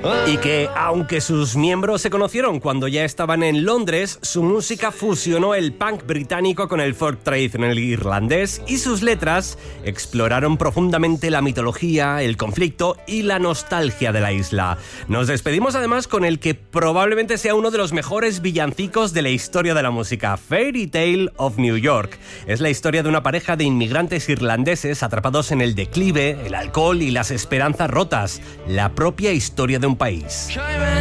Y que, aunque sus miembros se conocieron cuando ya estaban en Londres, su música fusionó el punk británico con el folk tradicional irlandés y sus letras exploraron profundamente la mitología, el conflicto y la nostalgia de la isla. Nos despedimos además con el que probablemente sea uno de los mejores villancicos de la historia de la música, Fairy Tale of New York. Es la historia de una pareja de inmigrantes irlandeses atrapados en el declive, el alcohol y las esperanzas rotas, la propia historia de un país.